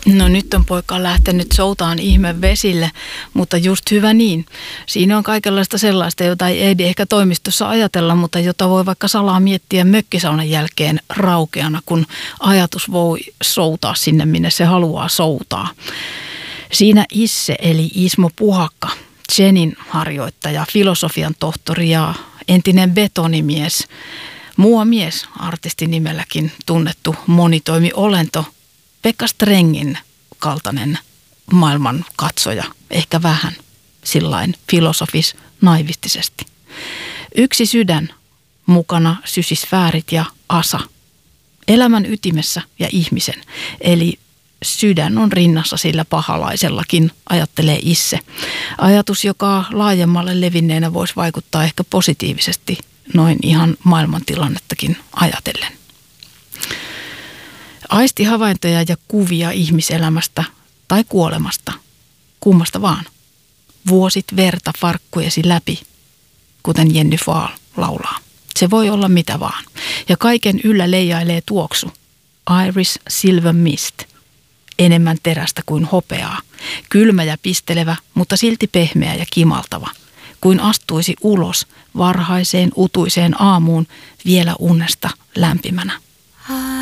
No nyt on poika lähtenyt soutaan ihme vesille, mutta just hyvä niin. Siinä on kaikenlaista sellaista, jota ei ehdi ehkä toimistossa ajatella, mutta jota voi vaikka salaa miettiä mökkisaunan jälkeen raukeana, kun ajatus voi soutaa sinne, minne se haluaa soutaa. Siinä Isse eli Ismo Puhakka, Zenin harjoittaja, filosofian tohtori ja entinen betonimies, muomies artistinimelläkin tunnettu monitoimiolento, Pekka Strengin kaltainen maailman katsoja, ehkä vähän sillain filosofis naivistisesti. Yksi sydän, mukana sysisfäärit ja asa. Elämän ytimessä ja ihmisen, eli sydän on rinnassa sillä pahalaisellakin, ajattelee Isse. Ajatus, joka laajemmalle levinneenä voisi vaikuttaa ehkä positiivisesti noin ihan maailmantilannettakin ajatellen. Aistihavaintoja ja kuvia ihmiselämästä tai kuolemasta, kummasta vaan. Vuosit verta farkkujesi läpi, kuten Jenny Fahl laulaa. Se voi olla mitä vaan. Ja kaiken yllä leijailee tuoksu. Iris Silver Mist. Enemmän terästä kuin hopeaa. Kylmä ja pistelevä, mutta silti pehmeä ja kimaltava. Kuin astuisi ulos varhaiseen utuiseen aamuun vielä unesta lämpimänä.